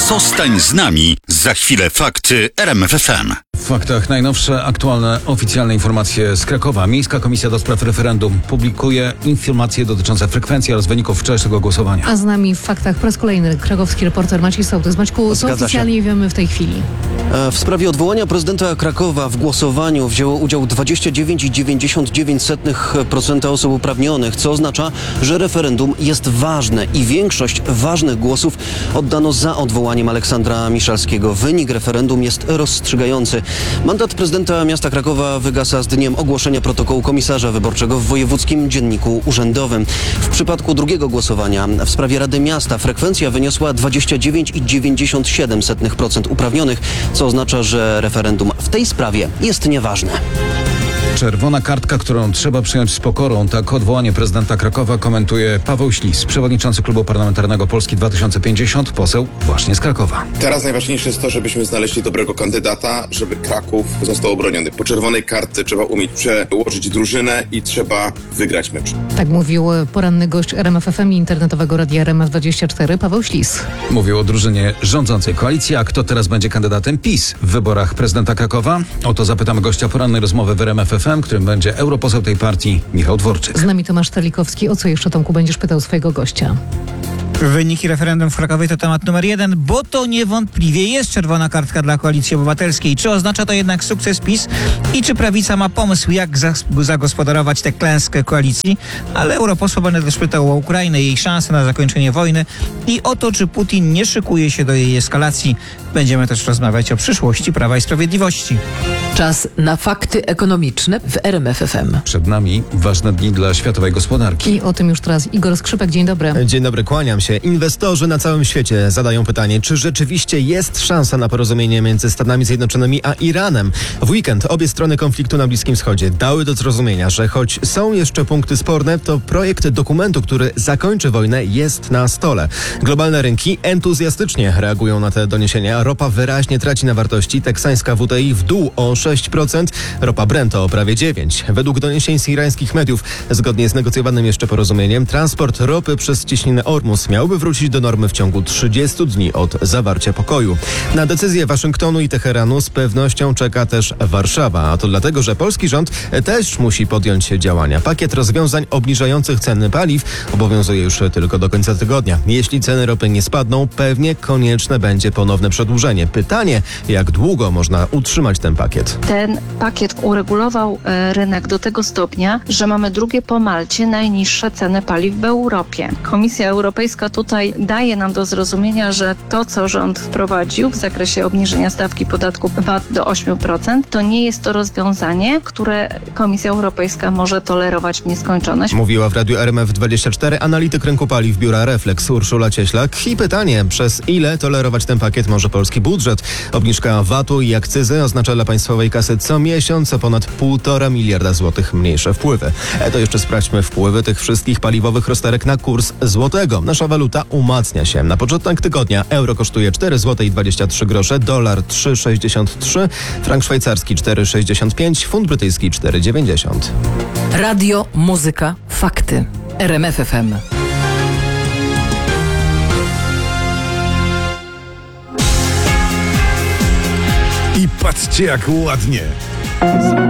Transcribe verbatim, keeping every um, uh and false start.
Zostań z nami, za chwilę fakty R M F F M. W faktach najnowsze, aktualne, oficjalne informacje z Krakowa. Miejska Komisja do Spraw Referendum publikuje informacje dotyczące frekwencji oraz wyników wczorajszego głosowania. A z nami w faktach po raz kolejny krakowski reporter Maciej Sołtys. Maćku, co oficjalnie wiemy w tej chwili? W sprawie odwołania prezydenta Krakowa w głosowaniu wzięło udział dwadzieścia dziewięć przecinek dziewięćdziesiąt dziewięć procent osób uprawnionych, co oznacza, że referendum jest ważne i większość ważnych głosów oddano za odwołaniem Aleksandra Miszalskiego. Wynik referendum jest rozstrzygający. Mandat prezydenta miasta Krakowa wygasa z dniem ogłoszenia protokołu komisarza wyborczego w Wojewódzkim Dzienniku Urzędowym. W przypadku drugiego głosowania w sprawie Rady Miasta frekwencja wyniosła dwadzieścia dziewięć przecinek dziewięćdziesiąt siedem procent uprawnionych, co oznacza, że referendum w tej sprawie jest nieważne. Czerwona kartka, którą trzeba przyjąć z pokorą. Tak odwołanie prezydenta Krakowa komentuje Paweł Ślis, przewodniczący Klubu Parlamentarnego Polski dwa tysiące pięćdziesiąt, poseł właśnie z Krakowa. Teraz najważniejsze jest to, żebyśmy znaleźli dobrego kandydata, żeby Kraków został obroniony. Po czerwonej kartce trzeba umieć przełożyć drużynę i trzeba wygrać mecz. Tak mówił poranny gość R M F F M i internetowego radia R M F dwadzieścia cztery, Paweł Ślis. Mówił o drużynie rządzącej koalicji, a kto teraz będzie kandydatem PiS w wyborach prezydenta Krakowa? O to zapytamy gościa porannej rozmowy w R M F F M, którym będzie europoseł tej partii Michał Dworczyk. Z nami Tomasz Terlikowski. O co jeszcze, Tomku, będziesz pytał swojego gościa? Wyniki referendum w Krakowie to temat numer jeden, bo to niewątpliwie jest czerwona kartka dla Koalicji Obywatelskiej. Czy oznacza to jednak sukces PiS i czy prawica ma pomysł, jak zagospodarować tę klęskę koalicji? Ale europosła będę też pytał o Ukrainę, jej szanse na zakończenie wojny i o to, czy Putin nie szykuje się do jej eskalacji. Będziemy też rozmawiać o przyszłości Prawa i Sprawiedliwości. Czas na fakty ekonomiczne w R M F F M. Przed nami ważne dni dla światowej gospodarki. I o tym już teraz Igor Skrzypek. Dzień dobry. Dzień dobry, kłaniam się. Inwestorzy na całym świecie zadają pytanie, czy rzeczywiście jest szansa na porozumienie między Stanami Zjednoczonymi a Iranem. W weekend obie strony konfliktu na Bliskim Wschodzie dały do zrozumienia, że choć są jeszcze punkty sporne, to projekt dokumentu, który zakończy wojnę, jest na stole. Globalne rynki entuzjastycznie reagują na te doniesienia. Ropa wyraźnie traci na wartości. Teksańska W T I w dół o sześć procent, ropa Brent o prawie dziewięć procent. Według doniesień z irańskich mediów, zgodnie z negocjowanym jeszcze porozumieniem, transport ropy przez cieśninę Ormus miałby wrócić do normy w ciągu trzydziestu dni od zawarcia pokoju. Na decyzję Waszyngtonu i Teheranu z pewnością czeka też Warszawa, a to dlatego, że polski rząd też musi podjąć działania. Pakiet rozwiązań obniżających ceny paliw obowiązuje już tylko do końca tygodnia. Jeśli ceny ropy nie spadną, pewnie konieczne będzie ponowne przedłużenie. Pytanie, jak długo można utrzymać ten pakiet? Ten pakiet uregulował e, rynek do tego stopnia, że mamy drugie po Malcie najniższe ceny paliw w Europie. Komisja Europejska tutaj daje nam do zrozumienia, że to, co rząd wprowadził w zakresie obniżenia stawki podatku V A T do ośmiu procent, to nie jest to rozwiązanie, które Komisja Europejska może tolerować w nieskończoność. Mówiła w Radiu R M F dwadzieścia cztery analityk rynku paliw biura Reflex Urszula Cieślak. I pytanie, przez ile tolerować ten pakiet może polski budżet? Obniżka V A T u i akcyzy oznacza dla państwowej kasy co miesiąc o ponad półtora miliarda złotych mniejsze wpływy. E to jeszcze sprawdźmy wpływy tych wszystkich paliwowych rozterek na kurs złotego. Nasza waluta umacnia się. Na początek tygodnia euro kosztuje cztery złote dwadzieścia trzy grosze, dolar trzy przecinek sześćdziesiąt trzy, frank szwajcarski cztery przecinek sześćdziesiąt pięć, funt brytyjski cztery przecinek dziewięćdziesiąt. Radio, muzyka, fakty. R M F F M. I patrzcie, jak ładnie.